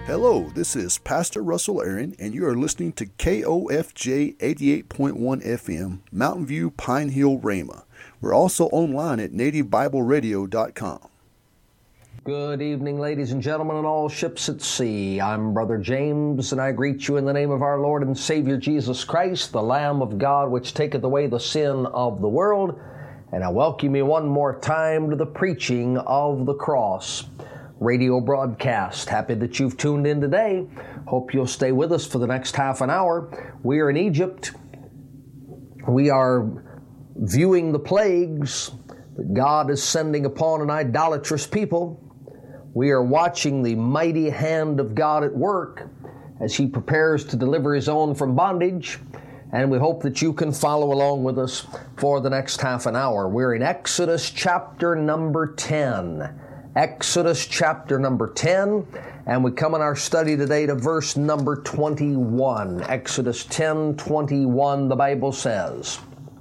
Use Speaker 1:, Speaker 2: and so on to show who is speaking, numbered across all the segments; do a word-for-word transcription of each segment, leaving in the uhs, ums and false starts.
Speaker 1: Hello, this is Pastor Russell Aaron, and you are listening to K O F J eighty-eight point one F M, Mountain View, Pine Hill, Rhema. We're also online at native bible radio dot com.
Speaker 2: Good evening, ladies and gentlemen, and all ships at sea. I'm Brother James, and I greet you in the name of our Lord and Savior Jesus Christ, the Lamb of God, which taketh away the sin of the world. And I welcome you one more time to the preaching of the cross radio broadcast. Happy that you've tuned in today. Hope you'll stay with us for the next half an hour. We are in Egypt. We are viewing the plagues that God is sending upon an idolatrous people. We are watching the mighty hand of God at work as He prepares to deliver His own from bondage. And we hope that you can follow along with us for the next half an hour. We're in Exodus chapter number ten. Exodus chapter number ten, and we come in our study today to verse number twenty-one. Exodus ten twenty-one, the Bible says,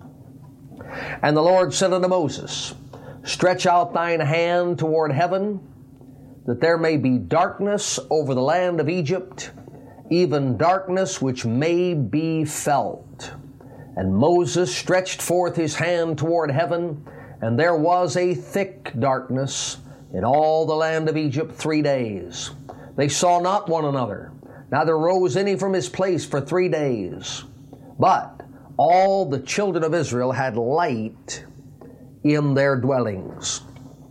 Speaker 2: "And the Lord said unto Moses, Stretch out thine hand toward heaven, that there may be darkness over the land of Egypt, even darkness which may be felt. And Moses stretched forth his hand toward heaven, and there was a thick darkness in all the land of Egypt three days. They saw not one another, neither rose any from his place for three days. But all the children of Israel had light in their dwellings."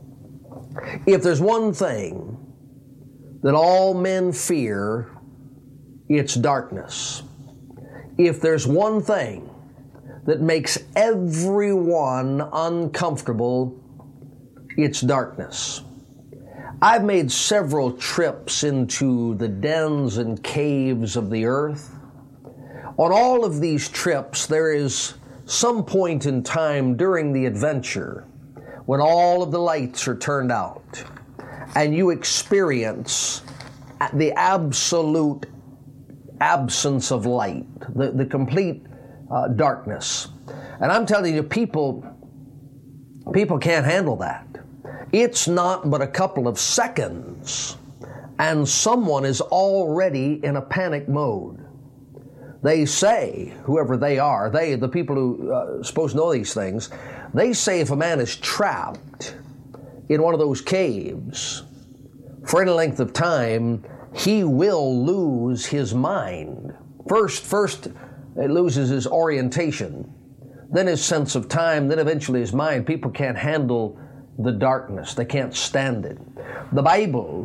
Speaker 2: If there's one thing that all men fear, it's darkness. If there's one thing that makes everyone uncomfortable, it's darkness. I've made several trips into the dens and caves of the earth. On all of these trips, there is some point in time during the adventure when all of the lights are turned out and you experience the absolute absence of light, the, the complete uh, darkness. And I'm telling you, people, people can't handle that. It's not but a couple of seconds, and someone is already in a panic mode. They say, whoever they are, they, the people who uh, are supposed to know these things, they say if a man is trapped in one of those caves for any length of time, he will lose his mind. First, first it loses his orientation, then his sense of time, then eventually his mind. People can't handle the darkness. They can't stand it. The Bible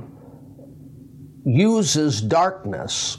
Speaker 2: uses darkness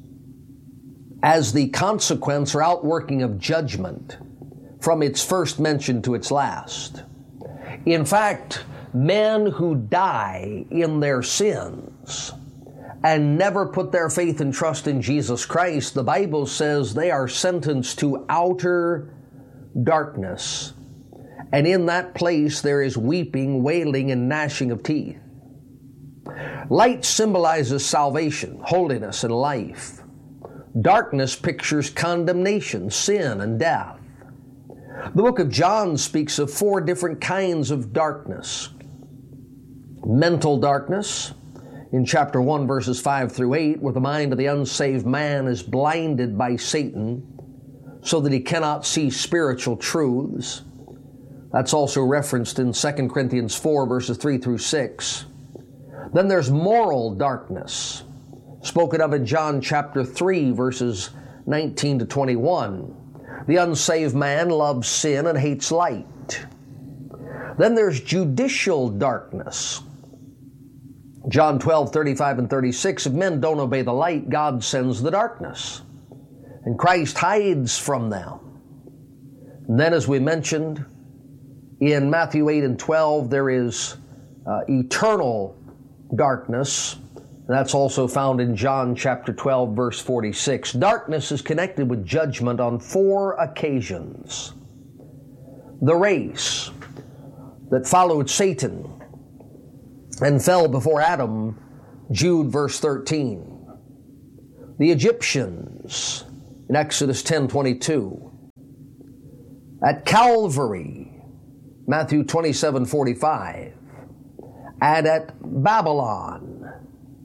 Speaker 2: as the consequence or outworking of judgment from its first mention to its last. In fact, men who die in their sins and never put their faith and trust in Jesus Christ, the Bible says they are sentenced to outer darkness. And in that place there is weeping, wailing, and gnashing of teeth. Light symbolizes salvation, holiness, and life. Darkness pictures condemnation, sin, and death. The book of John speaks of four different kinds of darkness. Mental darkness, in chapter one, verses five through eight, where the mind of the unsaved man is blinded by Satan so that he cannot see spiritual truths. That's also referenced in Second Corinthians four, verses three through six. Then there's moral darkness, spoken of in John chapter three, verses nineteen to twenty-one. The unsaved man loves sin and hates light. Then there's judicial darkness. John twelve, thirty-five and thirty-six, if men don't obey the light, God sends the darkness, and Christ hides from them. And then, as we mentioned, in Matthew eight and twelve, there is uh, eternal darkness. That's also found in John chapter twelve, verse forty-six. Darkness is connected with judgment on four occasions. The race that followed Satan and fell before Adam, Jude verse thirteen. The Egyptians in Exodus ten twenty-two. At Calvary, Matthew twenty-seven forty-five. And at Babylon,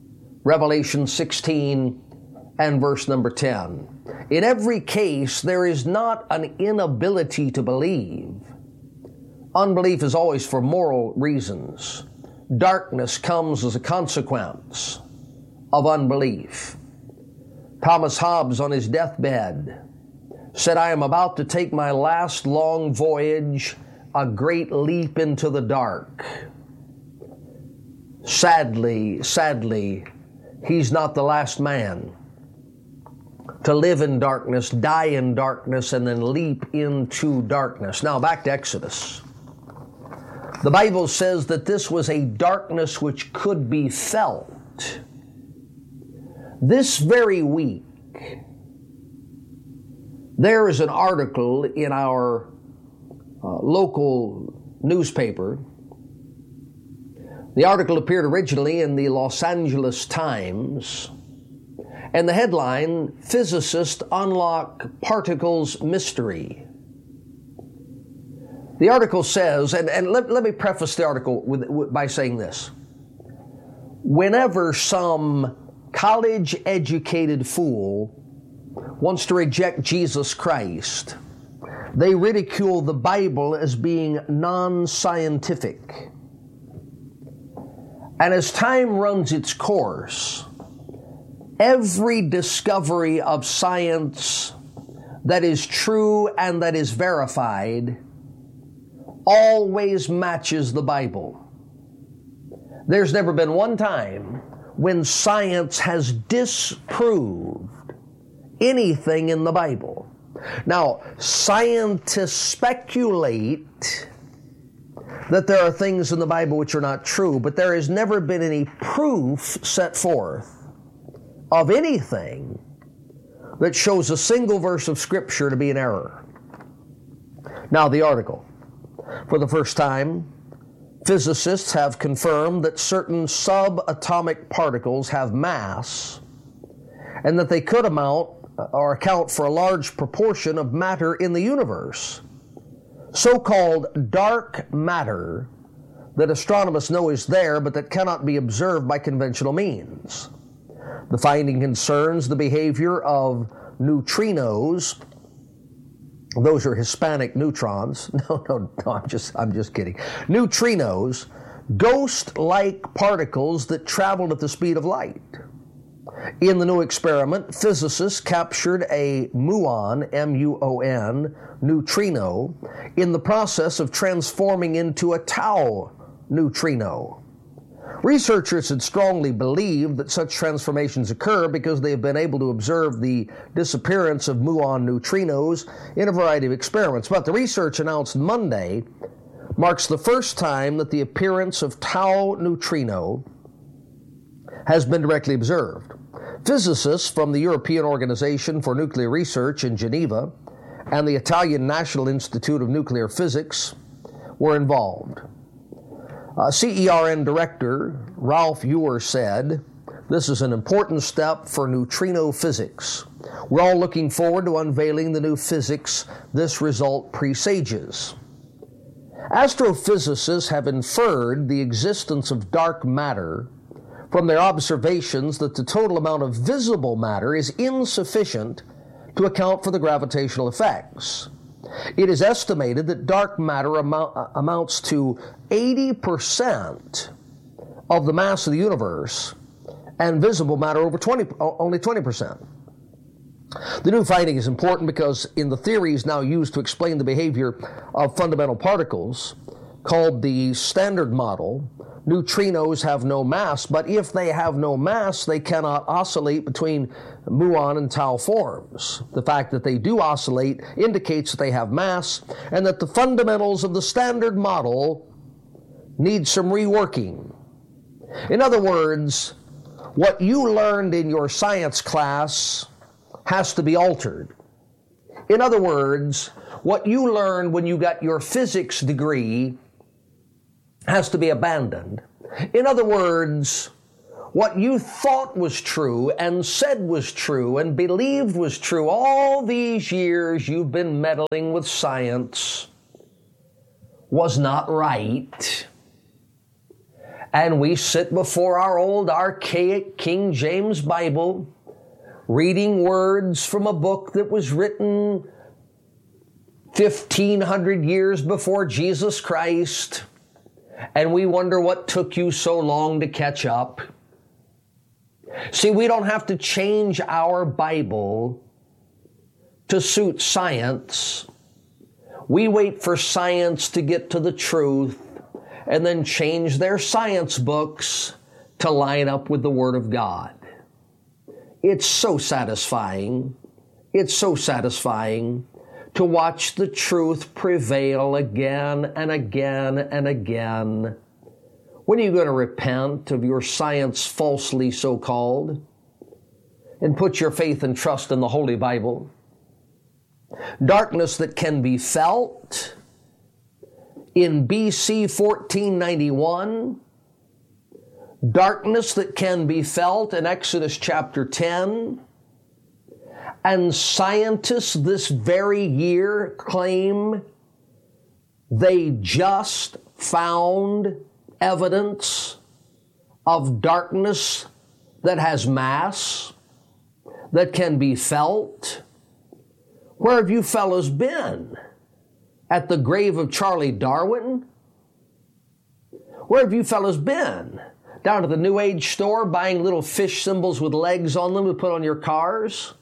Speaker 2: Revelation sixteen and verse number ten. In every case, there is not an inability to believe. Unbelief is always for moral reasons. Darkness comes as a consequence of unbelief. Thomas Hobbes on his deathbed said, I am about to take my last long voyage, a great leap into the dark. Sadly, sadly, he's not the last man to live in darkness, die in darkness, and then leap into darkness. Now back to Exodus. The Bible says that this was a darkness which could be felt. This very week, there is an article in our uh, local newspaper. The article appeared originally in the Los Angeles Times, and the headline, Physicists Unlock Particles Mystery. The article says, and, and let, let me preface the article with, with, by saying this. Whenever some college-educated fool wants to reject Jesus Christ, they ridicule the Bible as being non-scientific. And as time runs its course, every discovery of science that is true and that is verified always matches the Bible. There's never been one time when science has disproved anything in the Bible. Now, scientists speculate that there are things in the Bible which are not true, but there has never been any proof set forth of anything that shows a single verse of Scripture to be an error. Now, the article. For the first time, physicists have confirmed that certain subatomic particles have mass and that they could amount or account for a large proportion of matter in the universe. So-called dark matter that astronomers know is there but that cannot be observed by conventional means. The finding concerns the behavior of neutrinos. Those are Hispanic neutrons. No, no, no, I'm just, I'm just kidding. Neutrinos, ghost-like particles that travel at the speed of light. In the new experiment, physicists captured a muon, M U O N, neutrino, in the process of transforming into a tau neutrino. Researchers had strongly believed that such transformations occur because they have been able to observe the disappearance of muon neutrinos in a variety of experiments. But the research announced Monday marks the first time that the appearance of tau neutrino has been directly observed. Physicists from the European Organization for Nuclear Research in Geneva and the Italian National Institute of Nuclear Physics were involved. Uh, C E R N Director Ralph Ewer said, "This is an important step for neutrino physics. We're all looking forward to unveiling the new physics this result presages." Astrophysicists have inferred the existence of dark matter from their observations that the total amount of visible matter is insufficient to account for the gravitational effects. It is estimated that dark matter amount, uh, amounts to eighty percent of the mass of the universe, and visible matter over twenty, only twenty percent. The new finding is important because in the theories now used to explain the behavior of fundamental particles, called the Standard Model, neutrinos have no mass, but if they have no mass, they cannot oscillate between muon and tau forms. The fact that they do oscillate indicates that they have mass and that the fundamentals of the Standard Model need some reworking. In other words, what you learned in your science class has to be altered. In other words, what you learned when you got your physics degree has to be abandoned. In other words, what you thought was true and said was true and believed was true all these years you've been meddling with science was not right. and we sit before our old archaic King James Bible, reading words from a book that was written fifteen hundred years before Jesus Christ, and we wonder what took you so long to catch up. See, we don't have to change our Bible to suit science. We wait for science to get to the truth and then change their science books to line up with the Word of God. It's so satisfying. It's so satisfying to watch the truth prevail again and again and again. When are you going to repent of your science falsely so-called and put your faith and trust in the Holy Bible? Darkness that can be felt in B C fourteen ninety-one, darkness that can be felt in Exodus chapter ten, and scientists this very year claim they just found evidence of darkness that has mass, that can be felt. Where have you fellows been? At the grave of Charlie Darwin? Where have you fellows been? Down at the New Age store buying little fish symbols with legs on them to put on your cars?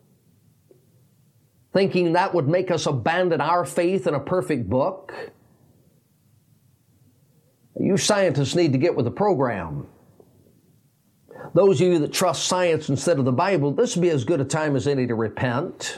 Speaker 2: Thinking that would make us abandon our faith in a perfect book? You scientists need to get with the program. Those of you that trust science instead of the Bible, this would be as good a time as any to repent.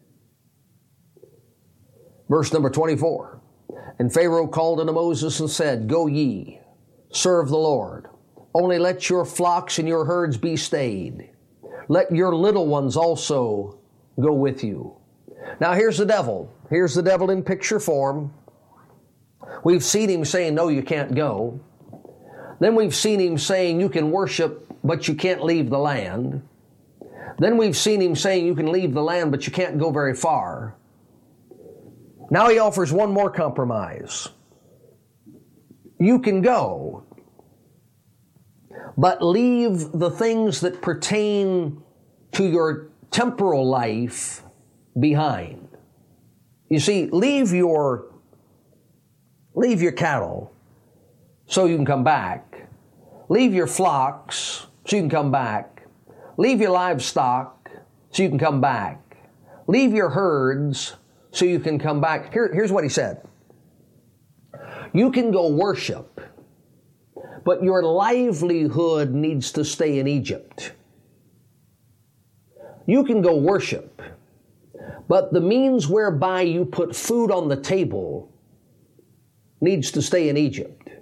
Speaker 2: Verse number twenty-four, and Pharaoh called unto Moses and said, Go ye, serve the Lord. Only let your flocks and your herds be stayed. Let your little ones also go with you. Now here's the devil. Here's the devil in picture form. We've seen him saying, no, you can't go. Then we've seen him saying, you can worship, but you can't leave the land. Then we've seen him saying, you can leave the land, but you can't go very far. Now he offers one more compromise. You can go, but leave the things that pertain to your temporal life behind. You see, leave your leave your cattle so you can come back. Leave your flocks so you can come back. Leave your livestock so you can come back. Leave your herds so you can come back. Here, here's what he said. You can go worship, but your livelihood needs to stay in Egypt. You can go worship, but the means whereby you put food on the table needs to stay in Egypt.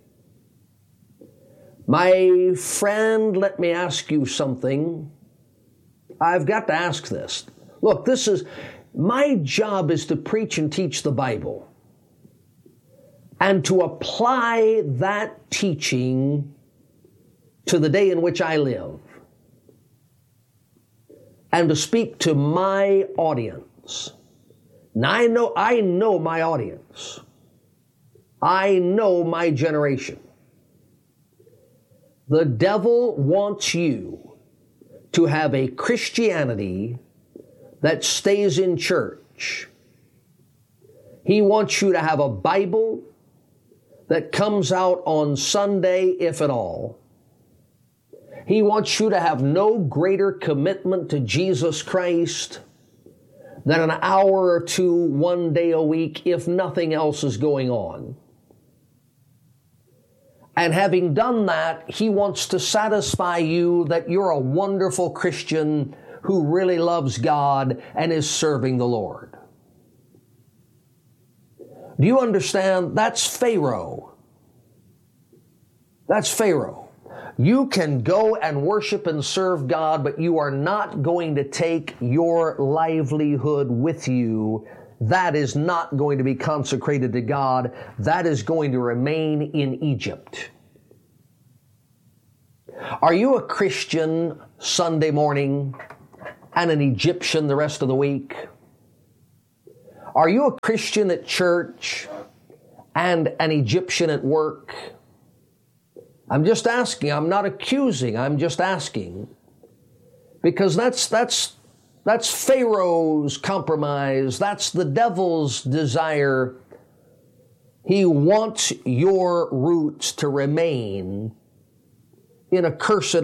Speaker 2: My friend, let me ask you something. I've got to ask this. Look, this is... My job is to preach and teach the Bible and to apply that teaching to the day in which I live and to speak to my audience. Now I know, I know my audience. I know my generation. The devil wants you to have a Christianity that stays in church. He wants you to have a Bible that comes out on Sunday, if at all. He wants you to have no greater commitment to Jesus Christ than an hour or two, one day a week, if nothing else is going on. And having done that, he wants to satisfy you that you're a wonderful Christian who really loves God and is serving the Lord. Do you understand? That's Pharaoh. That's Pharaoh. You can go and worship and serve God, but you are not going to take your livelihood with you. That is not going to be consecrated to God. That is going to remain in Egypt. Are you a Christian Sunday morning and an Egyptian the rest of the week? Are you a Christian at church and an Egyptian at work? I'm just asking. I'm not accusing. I'm just asking. Because that's, that's, that's Pharaoh's compromise. That's the devil's desire. He wants your roots to remain in a cursed